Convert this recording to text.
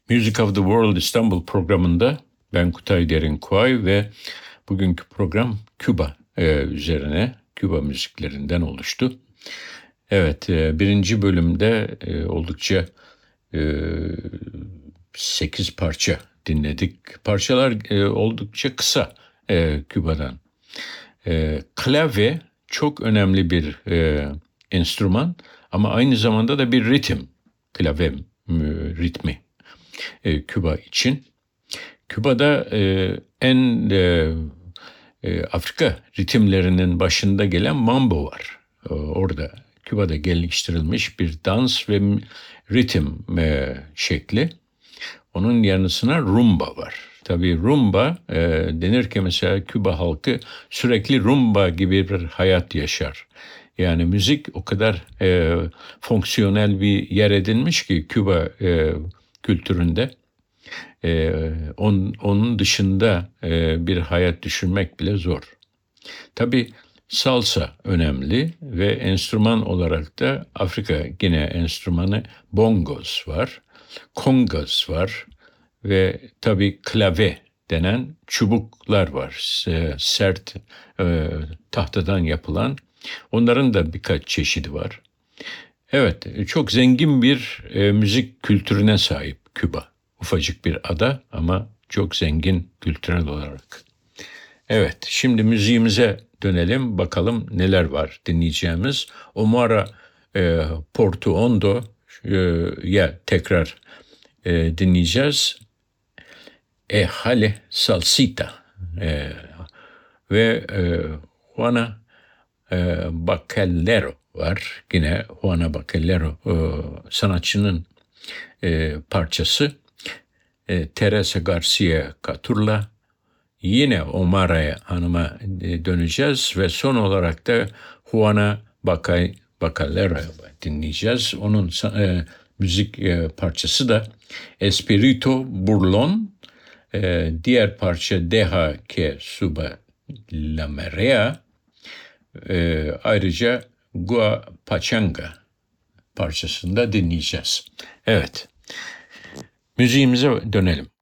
Music of the World İstanbul programında ben Kutay Derinkuay ve bugünkü program Küba üzerine, Küba müziklerinden oluştu. Evet, birinci bölümde oldukça 8 parça dinledik. Parçalar oldukça kısa Küba'dan. Klavye çok önemli bir enstrüman ama aynı zamanda da bir ritim, klavye ritmi Küba için. Küba'da Afrika ritimlerinin başında gelen mambo var. Orada Küba'da geliştirilmiş bir dans ve ritim şekli. Onun yanısına rumba var. Tabii rumba denir ki mesela Küba halkı sürekli rumba gibi bir hayat yaşar. Yani müzik o kadar fonksiyonel bir yer edinmiş ki Küba kültüründe. Onun dışında bir hayat düşünmek bile zor. Tabii salsa önemli ve enstrüman olarak da Afrika yine enstrümanı bongos var, congas var ve tabii klave denen çubuklar var, sert tahtadan yapılan. Onların da birkaç çeşidi var. Evet, çok zengin bir müzik kültürüne sahip Küba. Ufacık bir ada ama çok zengin kültürel olarak. Evet, şimdi müziğimize dönelim. Bakalım neler var dinleyeceğimiz. Omara Portuondo'ya tekrar dinleyeceğiz. Hale Salsita ve Juana Bacalero var. Yine Juana Bacalero sanatçının parçası. Teresa Garcia Caturla, yine Omara Hanım'a döneceğiz ve son olarak da Juana Bacalero dinleyeceğiz. Onun müzik parçası da Espiritu Burlon, diğer parça Deja que suba la marea, ayrıca Gua Pachanga parçasını da dinleyeceğiz. Evet. Müziğimize dönelim.